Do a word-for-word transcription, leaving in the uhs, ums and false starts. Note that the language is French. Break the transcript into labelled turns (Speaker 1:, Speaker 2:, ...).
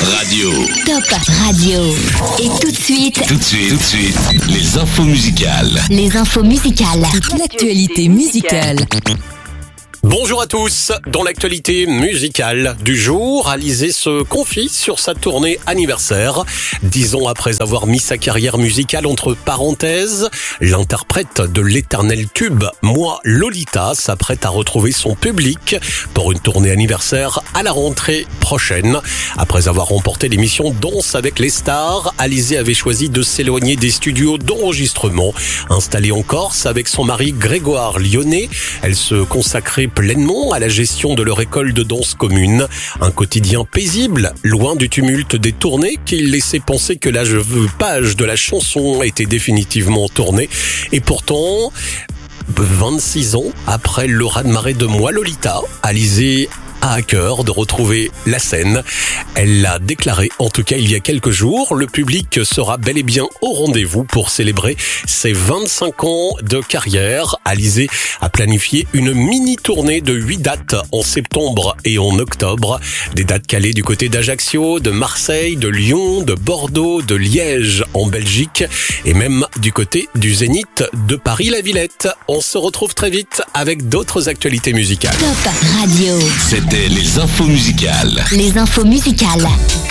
Speaker 1: Radio.
Speaker 2: Top Radio. Et tout de suite.
Speaker 1: Tout de suite, tout de suite, les infos musicales.
Speaker 2: Les infos musicales.
Speaker 3: Toute l'actualité musicale.
Speaker 4: Bonjour à tous. Dans l'actualité musicale du jour, Alizé se confie sur sa tournée anniversaire. Dix ans après avoir mis sa carrière musicale entre parenthèses, l'interprète de l'éternel tube Moi Lolita s'apprête à retrouver son public pour une tournée anniversaire à la rentrée prochaine. Après avoir remporté l'émission Danse avec les stars, Alizé avait choisi de s'éloigner des studios d'enregistrement. Installée en Corse avec son mari Grégoire Lyonnais, elle se consacrait pleinement à la gestion de leur école de danse commune. Un quotidien paisible, loin du tumulte des tournées qui laissait penser que la page de la chanson était définitivement tournée. Et pourtant, vingt-six ans après le raz-de-marée de Moi Lolita, Alizé a à cœur de retrouver la scène. Elle l'a déclaré, en tout cas il y a quelques jours. Le public sera bel et bien au rendez-vous pour célébrer ses vingt-cinq ans de carrière. Alizé a planifié une mini-tournée de huit dates en septembre et en octobre. Des dates calées du côté d'Ajaccio, de Marseille, de Lyon, de Bordeaux, de Liège en Belgique et même du côté du Zénith de Paris-la-Villette. On se retrouve très vite avec d'autres actualités musicales.
Speaker 2: Top Radio.
Speaker 1: C'était les infos musicales.
Speaker 2: Les infos musicales.